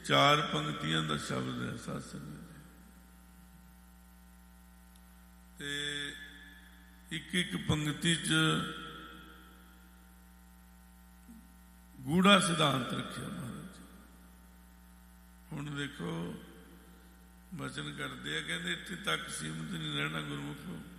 4 ਪੰਕਤੀਆਂ ਦਾ ਸ਼ਬਦ ਹੈ ਸਾਧ ਸੰਗਤ ਜੀ, ਤੇ ਇੱਕ ਪੰਕਤੀ 'ਚ ਗੂੜਾ ਸਿਧਾਂਤ ਰੱਖਿਆ ਮਹਾਰਾਜ ਜੀ। ਹੁਣ ਦੇਖੋ ਬਚਨ ਕਰਦੇ ਆ, ਕਹਿੰਦੇ ਇੱਥੇ ਤੱਕ ਸੀਮਤ ਨਹੀਂ ਰਹਿਣਾ ਗੁਰਮੁਖੋ।